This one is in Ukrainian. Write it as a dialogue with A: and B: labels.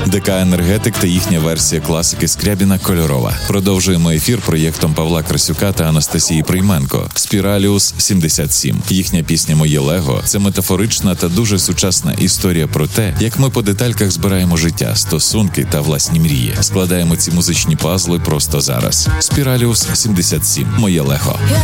A: ДК «Енергетик» та їхня версія класики Скрябіна «Кольорова». Продовжуємо ефір проєктом Павла Красюка та Анастасії Прийменко «Спіраліус 77». Їхня пісня «Моє Лего» – це метафорична та дуже сучасна історія про те, як ми по детальках збираємо життя, стосунки та власні мрії. Складаємо ці музичні пазли просто зараз. «Спіраліус 77. Моє Лего».